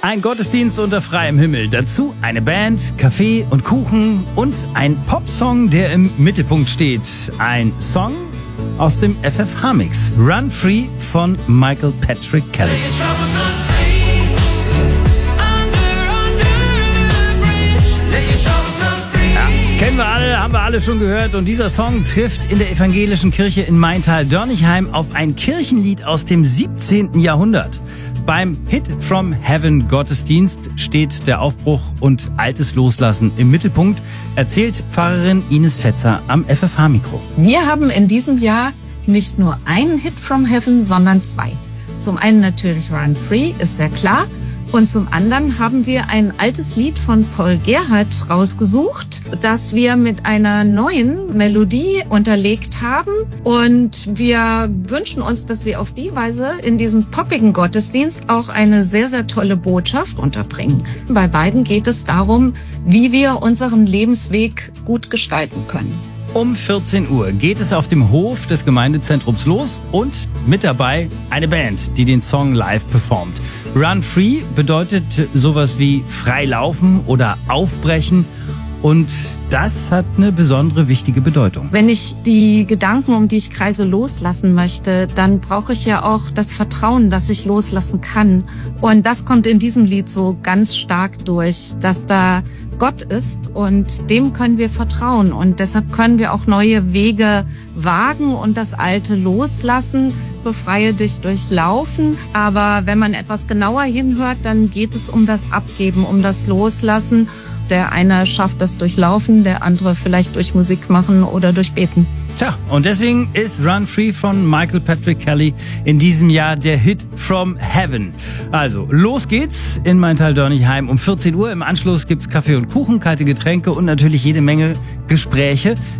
Ein Gottesdienst unter freiem Himmel. Dazu eine Band, Kaffee und Kuchen und ein Popsong, der im Mittelpunkt steht. Ein Song aus dem FFH-Mix. Run Free von Michael Patrick Kelly. Kennen wir alle, haben wir alle schon gehört. Und dieser Song trifft in der evangelischen Kirche in Maintal-Dörnigheim auf ein Kirchenlied aus dem 17. Jahrhundert. Beim Hit from Heaven Gottesdienst steht der Aufbruch und altes Loslassen im Mittelpunkt, erzählt Pfarrerin Ines Fetzer am FFH-Mikro. Wir haben in diesem Jahr nicht nur einen Hit from Heaven, sondern zwei. Zum einen natürlich Run Free, ist sehr klar. Und zum anderen haben wir ein altes Lied von Paul Gerhardt rausgesucht, das wir mit einer neuen Melodie unterlegt haben. Und wir wünschen uns, dass wir auf die Weise in diesem poppigen Gottesdienst auch eine sehr, sehr tolle Botschaft unterbringen. Bei beiden geht es darum, wie wir unseren Lebensweg gut gestalten können. Um 14 Uhr geht es auf dem Hof des Gemeindezentrums los und mit dabei eine Band, die den Song live performt. Run Free bedeutet sowas wie frei laufen oder aufbrechen und das hat eine besondere, wichtige Bedeutung. Wenn ich die Gedanken, um die ich kreise, loslassen möchte, dann brauche ich ja auch das Vertrauen, dass ich loslassen kann. Und das kommt in diesem Lied so ganz stark durch, dass da Gott ist und dem können wir vertrauen und deshalb können wir auch neue Wege wagen und das Alte loslassen. Befreie dich durch Laufen, aber wenn man etwas genauer hinhört, dann geht es um das Abgeben, um das Loslassen. Der eine schafft das durch Laufen, der andere vielleicht durch Musik machen oder durch Beten. Tja, und deswegen ist Run Free von Michael Patrick Kelly in diesem Jahr der Hit from Heaven. Also, los geht's in Maintal-Dörnigheim um 14 Uhr. Im Anschluss gibt's Kaffee und Kuchen, kalte Getränke und natürlich jede Menge Gespräche.